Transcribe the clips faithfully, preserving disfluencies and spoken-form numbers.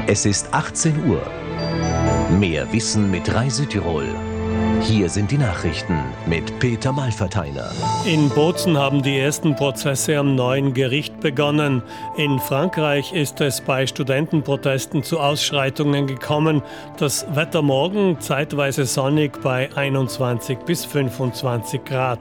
Es ist achtzehn Uhr. Mehr Wissen mit Rai Südtirol. Hier sind die Nachrichten mit Peter Malverteiner. In Bozen haben die ersten Prozesse am neuen Gericht begonnen. In Frankreich ist es bei Studentenprotesten zu Ausschreitungen gekommen. Das Wetter morgen zeitweise sonnig bei einundzwanzig bis fünfundzwanzig Grad.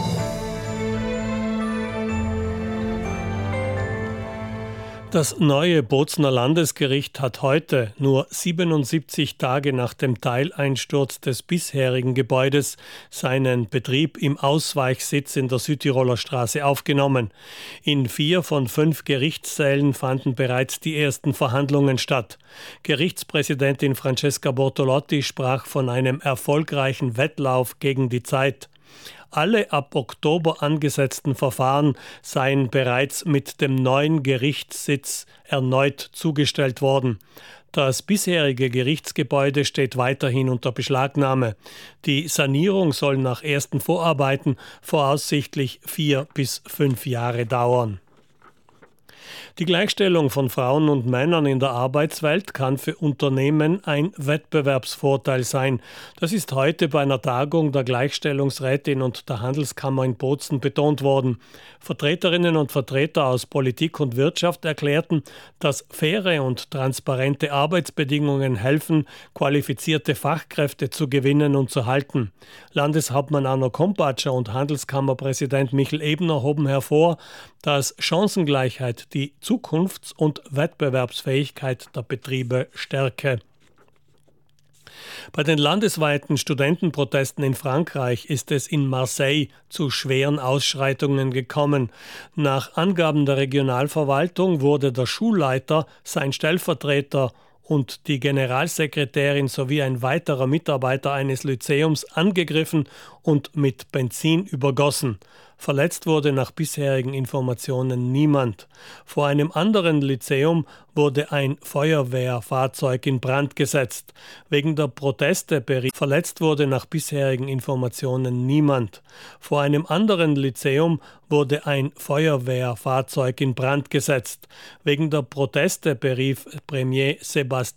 Das neue Bozener Landesgericht hat heute, nur siebenundsiebzig Tage nach dem Teileinsturz des bisherigen Gebäudes, seinen Betrieb im Ausweichsitz in der Südtiroler Straße aufgenommen. In vier von fünf Gerichtssälen fanden bereits die ersten Verhandlungen statt. Gerichtspräsidentin Francesca Bortolotti sprach von einem erfolgreichen Wettlauf gegen die Zeit. Alle ab Oktober angesetzten Verfahren seien bereits mit dem neuen Gerichtssitz erneut zugestellt worden. Das bisherige Gerichtsgebäude steht weiterhin unter Beschlagnahme. Die Sanierung soll nach ersten Vorarbeiten voraussichtlich vier bis fünf Jahre dauern. Die Gleichstellung von Frauen und Männern in der Arbeitswelt kann für Unternehmen ein Wettbewerbsvorteil sein. Das ist heute bei einer Tagung der Gleichstellungsrätin und der Handelskammer in Bozen betont worden. Vertreterinnen und Vertreter aus Politik und Wirtschaft erklärten, dass faire und transparente Arbeitsbedingungen helfen, qualifizierte Fachkräfte zu gewinnen und zu halten. Landeshauptmann Arno Kompatscher und Handelskammerpräsident Michel Ebner hoben hervor, dass Chancengleichheit die Zukunfts- und Wettbewerbsfähigkeit der Betriebe stärke. Bei den landesweiten Studentenprotesten in Frankreich ist es in Marseille zu schweren Ausschreitungen gekommen. Nach Angaben der Regionalverwaltung wurde der Schulleiter, sein Stellvertreter und die Generalsekretärin sowie ein weiterer Mitarbeiter eines Lyzeums angegriffen und mit Benzin übergossen. Verletzt wurde nach bisherigen Informationen niemand. Vor einem anderen Lyzeum wurde ein Feuerwehrfahrzeug in Brand gesetzt. Wegen der Proteste berief Verletzt wurde nach bisherigen Informationen niemand. Vor einem anderen Lyzeum wurde ein Feuerwehrfahrzeug in Brand gesetzt. Wegen der Proteste berief Premier Sébastien